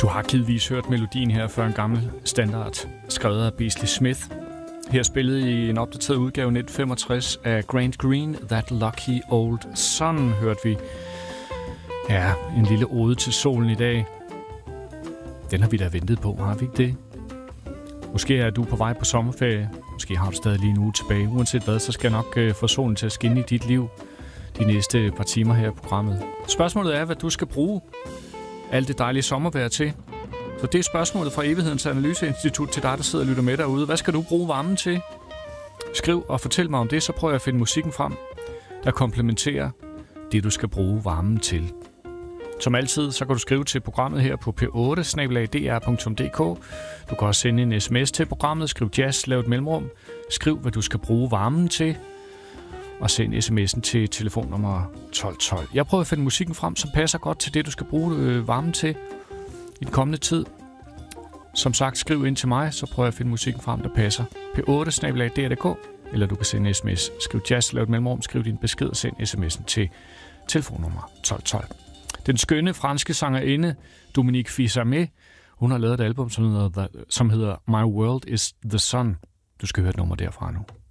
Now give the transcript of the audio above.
Du har givetvis hørt melodien her før, en gammel standard, skrevet af Beasley Smith. Her spillet i en opdateret udgave 1965 af Grant Green, That Lucky Old Sun, hørte vi. Ja, en lille ode til solen i dag. Den har vi da ventet på, har vi ikke det? Måske er du på vej på sommerferie. Måske har du stadig lige en uge tilbage. Uanset hvad, så skal jeg nok få solen til at skinne i dit liv de næste par timer her i programmet. Spørgsmålet er, hvad du skal bruge alt det dejlige sommervejr til. Så det er spørgsmålet fra Evighedens Analyseinstitut til dig, der sidder og lytter med derude. Hvad skal du bruge varmen til? Skriv og fortæl mig om det, så prøver jeg at finde musikken frem, der komplementerer det, du skal bruge varmen til. Som altid, så kan du skrive til programmet her på p8@dr.dk. Du kan også sende en sms til programmet, skriv jazz, lav et mellemrum, skriv, hvad du skal bruge varmen til, og send sms'en til telefonnummer 1212. Jeg prøver at finde musikken frem, som passer godt til det, du skal bruge varmen til i den kommende tid. Som sagt, skriv ind til mig, så prøver jeg at finde musikken frem, der passer. p8@dr.dk, eller du kan sende en sms. Skriv jazz, lav et mellemrum, skriv din besked og send sms'en til telefonnummer 1212. Den skønne franske sangerinde Dominique Fils-Aimé, hun har lavet et album, som hedder My World is the Sun. Du skal høre et nummer derfra nu.